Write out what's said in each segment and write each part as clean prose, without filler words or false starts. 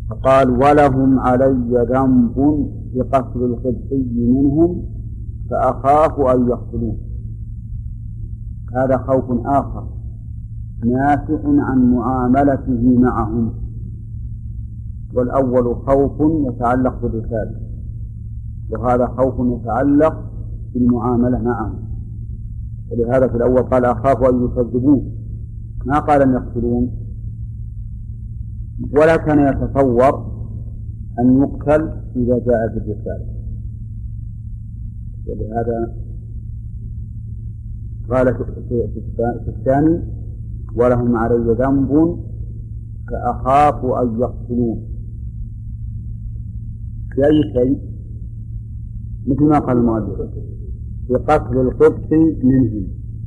فقال ولهم علي ذنب بقتل القبطي منهم فأخاف أن يقتلون. هذا خوف آخر نافع عن معاملته معهم، والأول خوف يتعلق بالرسالة، وهذا خوف يتعلق بالمعاملة معهم. ولهذا في الأول قال أخاف أن يكذبون، ما قال أن يقتلون، ولا كان يتصور أن يقتل إذا جاء بالرسالة. ولهذا قال في الثاني ولهم علي ذنب فأخاف أن يقتلون في أي شيء، مثل ما قال المؤلف في قتل القبط منهم.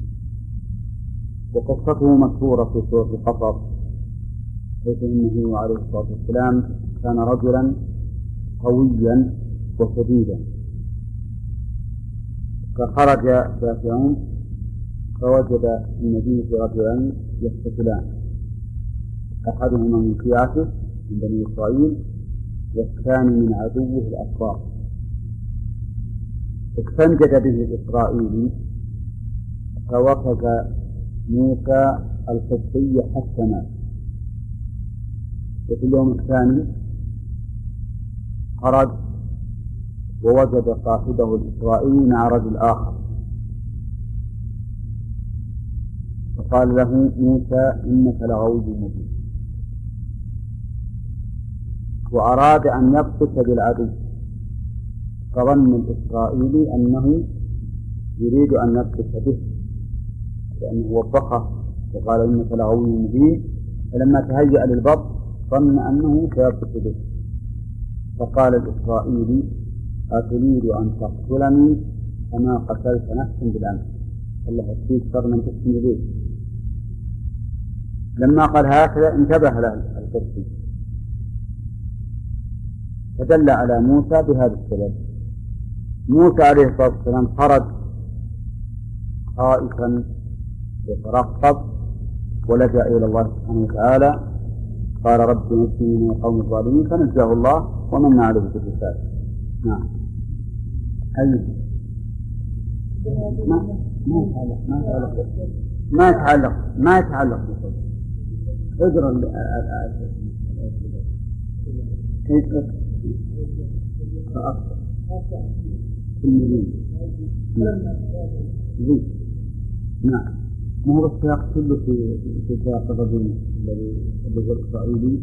وقصته مشهورة في سورة القصص، حيث إنه عليه الصلاة والسلام كان رجلا قويا وشديدا، فخرج ذات فوجد النبي رجلين يقتتلان، أحدهما من شيعته من بني إسرائيل والثاني من عدوه الأكبر. استنجد به الإسرائيلي فوكز موسى القبطي حتى مات. وفي اليوم الثاني خرج ووجد صاحبه الإسرائيلي مع رجل آخر، فقال له موسى إنك لغوي مبين، وأراد أن يبطش بالعدو، فظن الإسرائيلي أنه يريد أن يبطش به لأنه وبخه وقال إنك لغوي مبين، فلما تهيأ للبطش ظن أنه سيبطش به، فقال الإسرائيلي أتريد أن تقتلني كما قتلت نفسا بالأمس، الله يكفيك شر من تحسن إليه. لما قال هكذا انتبه له القبطي فدل على موسى بهذا السبب. موسى عليه الصلاة والسلام خرج خائفا يترقب ولجأ إلى الله سبحانه وتعالى، قال رب نجني من القوم الظالمين، فنجاه الله ومن عليه بالرسالة. نعم. أي ما يتعلق اقرأ الآية كيف فأكثر في المدينة. نعم. ما هو السياق كله في سياق الرجل الذي هو الإسرائيلي،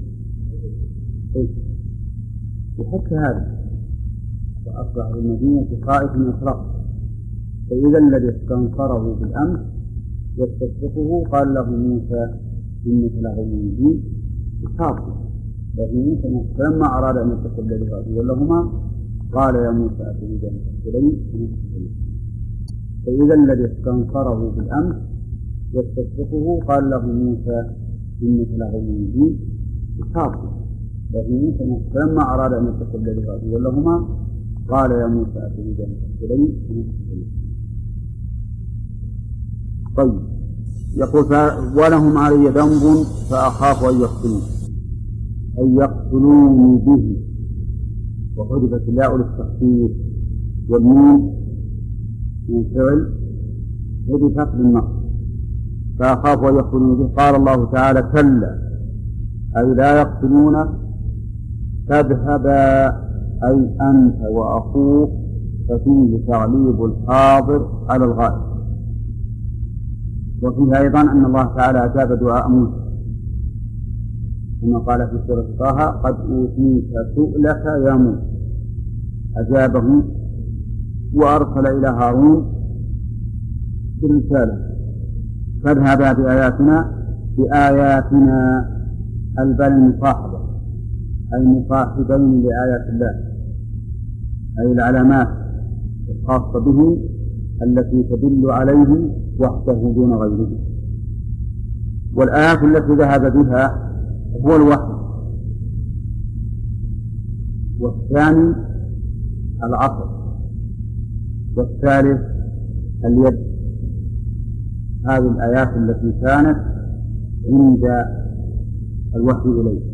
وحتى هذا فأصبح المدينة خائف يترقب، فإذا الذي استنكره بالأمس يستصدقه قال له موسى إنك لغوي مبين خاطئ. لكن موسى فلما أراد أن يتصل لهذه ولهما قال يا موسى أتريد أن تقتلني، فإذا الذي استنكره بالأمس يستصدقه قال له موسى إنك لغوي مبين خاطئ. لكن موسى فلما أراد أن يتصل لهذه ولهما قال يا موسى أتريد أن تقتلني. طيب، يقول ولهم علي ذنب فأخاف أن يقتلون، أن يقتلوني به، وحذفت الياء للتخفيف والنون من فعل حذفت للنصب، فأخاف أن يقتلوني به. قال الله تعالى كلا أي لا يقتلونك، تذهبا أي أنت وأخوك، ففيه تعليب الحاضر على الغائب. وفيه أيضا أن الله تعالى أجاب دعاء موسى كما قال في سورة طه قد أوتيت سؤلك يا موسى، أجابه وأرسل إلى هارون بالرسالة فاذهبا بآياتنا البل المصاحبة، أي مصاحبين لآيات الله، أي العلامات الخاصة به التي تدل عليه وحده دون غيره. والآيات التي ذهب بها هو الوحي، والثاني العقل، والثالث اليد. هذه الآيات التي كانت عند الوحي إليه.